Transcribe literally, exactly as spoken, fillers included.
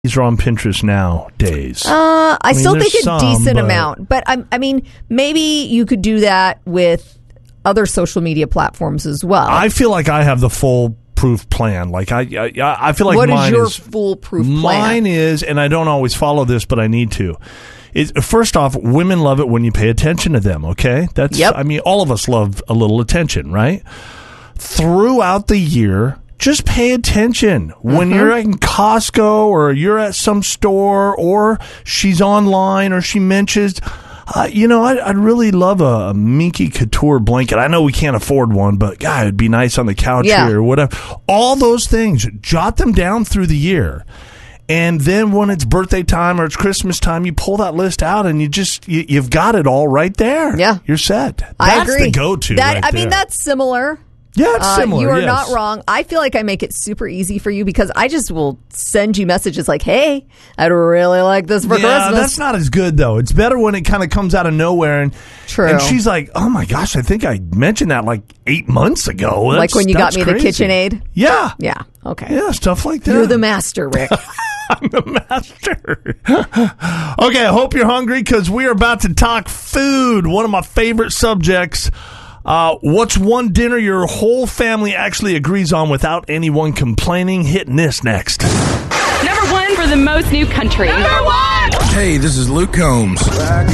are on Pinterest nowadays? Uh, I, I mean, still think a some, decent but... amount. But, I, I mean, maybe you could do that with other social media platforms as well. I feel like I have the full proof plan. Like I, I, I feel like what mine is your is, foolproof plan? Mine is, and I don't always follow this, but I need to. Is first off, women love it when you pay attention to them. Okay, that's. Yep. I mean, all of us love a little attention, right? Throughout the year, just pay attention. When mm-hmm. you're in Costco or you're at some store or she's online or she mentions. Uh, you know, I'd, I'd really love a, a Minky Couture blanket. I know we can't afford one, but, God, it'd be nice on the couch yeah. here or whatever. All those things, jot them down through the year. And then when it's birthday time or it's Christmas time, you pull that list out and you just, you, you've got it all right there. Yeah. You're set. That's I agree. the go-to that, right I mean, there. that's similar. Yeah, it's similar. Uh, you are yes. not wrong. I feel like I make it super easy for you because I just will send you messages like, hey, I'd really like this for yeah, Christmas. That's not as good, though. It's better when it kind of comes out of nowhere. And, True. And she's like, oh, my gosh, I think I mentioned that like eight months ago. That's, like when you got me crazy. the KitchenAid? Yeah. Yeah. Okay. Yeah, stuff like that. You're the master, Rick. I'm the master. Okay, I hope you're hungry because we are about to talk food, one of my favorite subjects. Uh, what's one dinner your whole family actually agrees on without anyone complaining? Hitting this next. Number one for the most new country. Number one! Hey, this is Luke Combs.